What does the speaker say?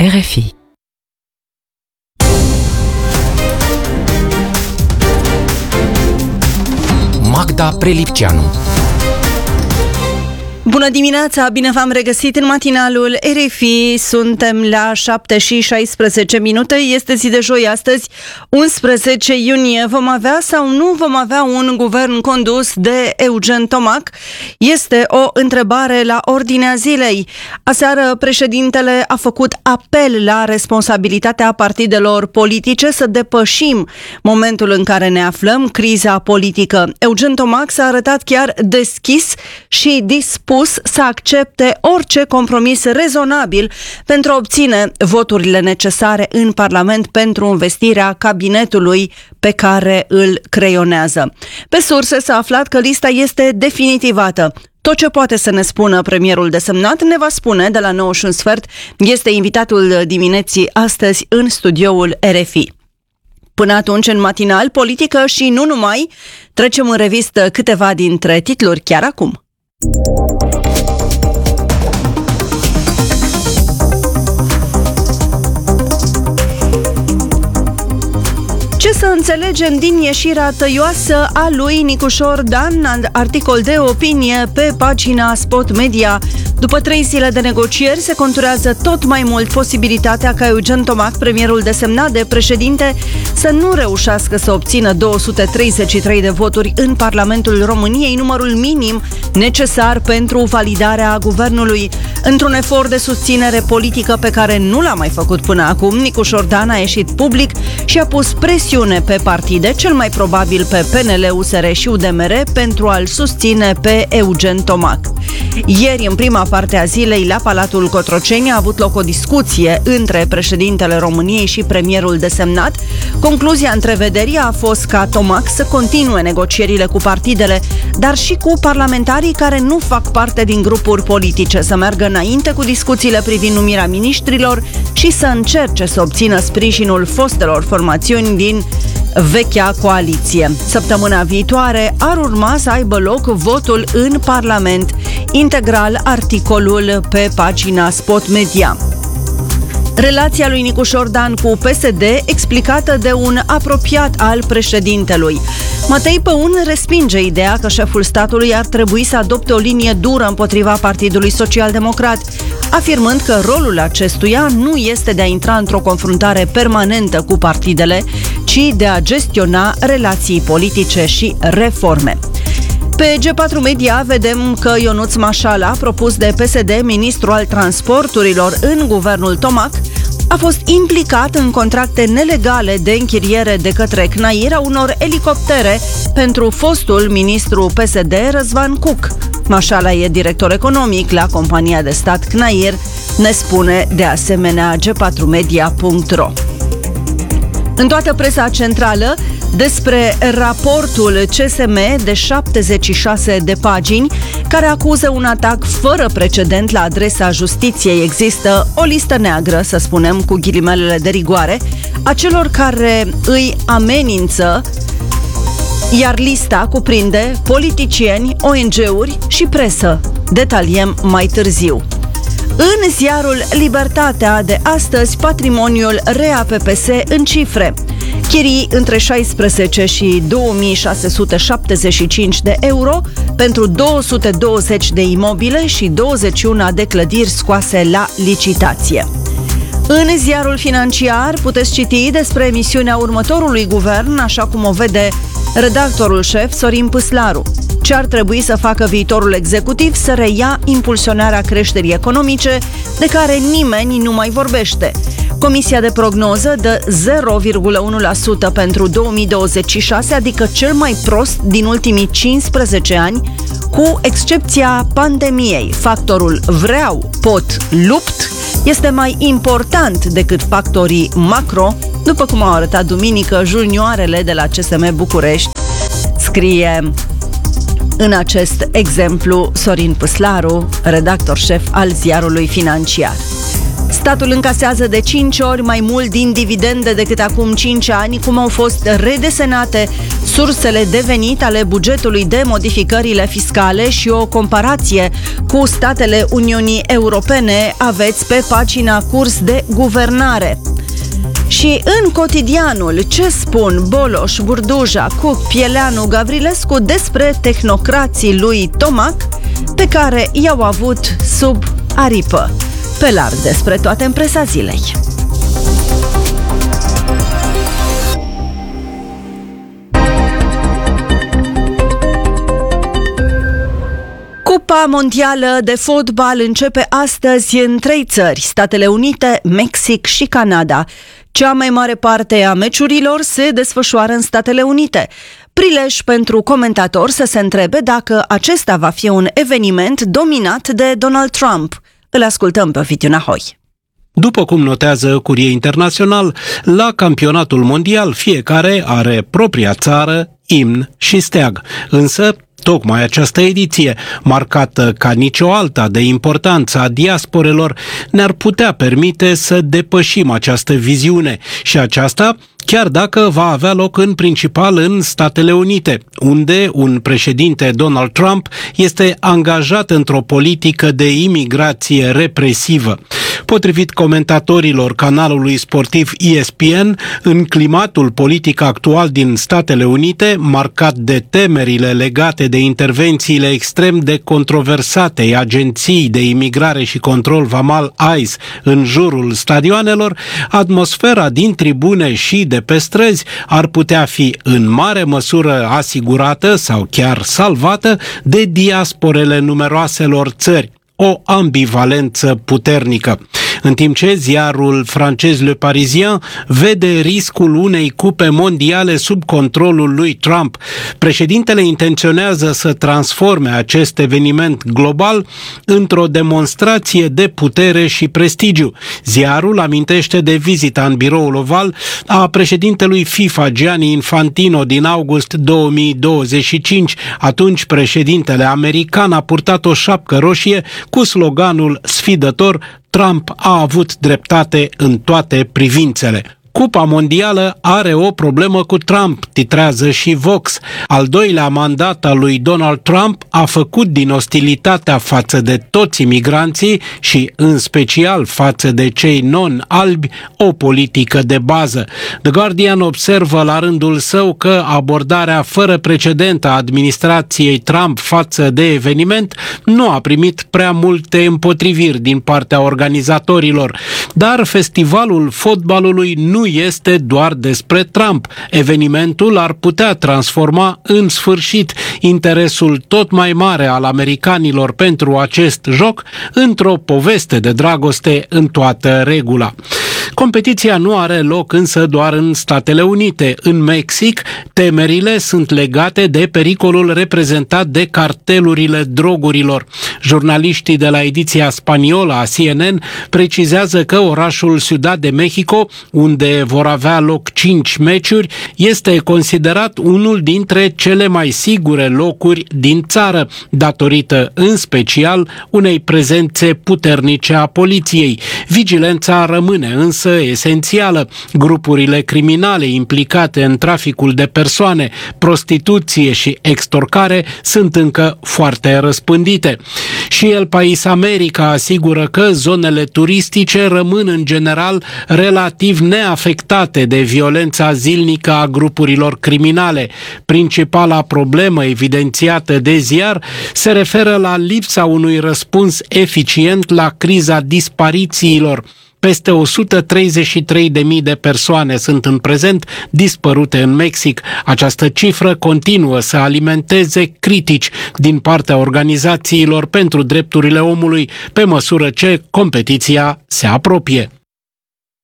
RFI. Magda Prelipceanu. Bună dimineața, bine v-am regăsit în matinalul RFI. Suntem la 7:16. Este zi de joi astăzi, 11 iunie. Vom avea sau nu vom avea un guvern condus de Eugen Tomac? Este o întrebare la ordinea zilei. Aseară, președintele a făcut apel la responsabilitatea partidelor politice să depășim momentul în care ne aflăm, criza politică. Eugen Tomac s-a arătat chiar deschis și dispus să accepte orice compromis rezonabil pentru a obține voturile necesare în Parlament pentru învestirea cabinetului pe care îl creionează. Pe surse s-a aflat că lista este definitivată. Tot ce poate să ne spună premierul desemnat ne va spune de la 9:15. Este invitatul dimineții astăzi în studioul RFI. Până atunci, în matinal, politică și nu numai, trecem în revistă câteva dintre titluri chiar acum. Ce să înțelegem din ieșirea tăioasă a lui Nicușor Dan? Articol de opinie pe pagina Spot Media. După 3 zile de negocieri, se conturează tot mai mult posibilitatea ca Eugen Tomac, premierul desemnat de președinte, să nu reușească să obțină 233 de voturi în Parlamentul României, numărul minim necesar pentru validarea guvernului. Într-un efort de susținere politică pe care nu l-a mai făcut până acum, Nicușor Dan a ieșit public și a pus presiune pe partide, cel mai probabil pe PNL, USR și UDMR, pentru a-l susține pe Eugen Tomac. Ieri, în prima parte a zilei, la Palatul Cotroceni a avut loc o discuție între președintele României și premierul desemnat. Concluzia întrevederii a fost ca Tomac să continue negocierile cu partidele, dar și cu parlamentarii care nu fac parte din grupuri politice, să meargă înainte cu discuțiile privind numirea miniștrilor și să încerce să obțină sprijinul fostelor formațiuni din vechea coaliție. Săptămâna viitoare ar urma să aibă loc votul în Parlament. Integral articolul pe pagina Spot Media. Relația lui Nicușor Dan cu PSD explicată de un apropiat al președintelui. Matei Păun respinge ideea că șeful statului ar trebui să adopte o linie dură împotriva Partidului Social-Democrat, afirmând că rolul acestuia nu este de a intra într-o confruntare permanentă cu partidele, ci de a gestiona relații politice și reforme. Pe G4 Media vedem că Ionuț Mașala, propus de PSD ministru al transporturilor în guvernul Tomac, a fost implicat în contracte nelegale de închiriere de către CNAIR a unor elicoptere pentru fostul ministru PSD Răzvan Cuc. Mașala e director economic la compania de stat CNAIR, ne spune de asemenea g4media.ro. În toată presa centrală, despre raportul CSM de 76 de pagini care acuză un atac fără precedent la adresa justiției. Există o listă neagră, să spunem cu ghilimelele de rigoare, a celor care îi amenință, iar lista cuprinde politicieni, ONG-uri și presă. Detaliem mai târziu. În ziarul Libertatea de astăzi, patrimoniul RAPPS în cifre. Chirii între 16 și 2675 de euro pentru 220 de imobile și 21 de clădiri scoase la licitație. În ziarul Financiar puteți citi despre emisiunea următorului guvern, așa cum o vede redactorul șef Sorin Păslaru. Ce ar trebui să facă viitorul executiv? Să reia impulsionarea creșterii economice, de care nimeni nu mai vorbește. Comisia de prognoză dă 0,1% pentru 2026, adică cel mai prost din ultimii 15 ani, cu excepția pandemiei. Factorul vreau, pot, lupt este mai important decât factorii macro, după cum au arătat duminică junioarele de la CSM București, scrie în acest exemplu Sorin Păslaru, redactor șef al ziarului Financiar. Statul încasează de 5 ori mai mult din dividende decât acum 5 ani, cum au fost redesenate sursele de venit ale bugetului de modificările fiscale și o comparație cu statele Uniunii Europene aveți pe pagina Curs de Guvernare. Și în Cotidianul, ce spun Boloș, Burduja, Cuc, Pieleanu, Gavrilescu despre tehnocrații lui Tomac pe care i-au avut sub aripă. Pe larg despre toate în presa zilei. Cupa mondială de fotbal începe astăzi în 3 țări, Statele Unite, Mexic și Canada. Cea mai mare parte a meciurilor se desfășoară în Statele Unite. Prilej pentru comentator să se întrebe dacă acesta va fi un eveniment dominat de Donald Trump. Îl ascultăm pe Ovidiu Nahoi. După cum notează Curie Internațional, la campionatul mondial fiecare are propria țară, imn și steag. Însă, tocmai această ediție, marcată ca nicio alta de importanța diasporelor, ne-ar putea permite să depășim această viziune și aceasta chiar dacă va avea loc în principal în Statele Unite, unde un președinte, Donald Trump, este angajat într-o politică de imigrație represivă. Potrivit comentatorilor canalului sportiv ESPN, în climatul politic actual din Statele Unite, marcat de temerile legate de intervențiile extrem de controversate agenții de imigrare și control vamal ICE în jurul stadioanelor, atmosfera din tribune și de pe străzi ar putea fi în mare măsură asigurată sau chiar salvată de diasporele numeroaselor țări. O ambivalență puternică. În timp ce ziarul francez Le Parisien vede riscul unei cupe mondiale sub controlul lui Trump, președintele intenționează să transforme acest eveniment global într-o demonstrație de putere și prestigiu. Ziarul amintește de vizita în biroul oval a președintelui FIFA Gianni Infantino din august 2025. Atunci președintele american a purtat o șapcă roșie cu sloganul sfidător: Trump a avut dreptate în toate privințele. Cupa mondială are o problemă cu Trump, titrează și Vox. Al doilea mandat al lui Donald Trump a făcut din ostilitatea față de toți imigranții și în special față de cei non-albi o politică de bază. The Guardian observă la rândul său că abordarea fără precedent a administrației Trump față de eveniment nu a primit prea multe împotriviri din partea organizatorilor. Dar festivalul fotbalului nu este doar despre Trump. Evenimentul ar putea transforma în sfârșit interesul tot mai mare al americanilor pentru acest joc într-o poveste de dragoste în toată regula. Competiția nu are loc însă doar în Statele Unite. În Mexic, temerile sunt legate de pericolul reprezentat de cartelurile drogurilor. Jurnaliștii de la ediția spaniolă a CNN precizează că orașul Ciudad de Mexico, unde vor avea loc 5 meciuri, este considerat unul dintre cele mai sigure locuri din țară, datorită în special unei prezențe puternice a poliției. Vigilența rămâne însă esențială. Grupurile criminale implicate în traficul de persoane, prostituție și extorcare sunt încă foarte răspândite. Și El País America asigură că zonele turistice rămân în general relativ neafectate de violența zilnică a grupurilor criminale. Principala problemă evidențiată de ziar se referă la lipsa unui răspuns eficient la criza disparițiilor. Peste 133.000 de persoane sunt în prezent dispărute în Mexic. Această cifră continuă să alimenteze critici din partea organizațiilor pentru drepturile omului pe măsură ce competiția se apropie.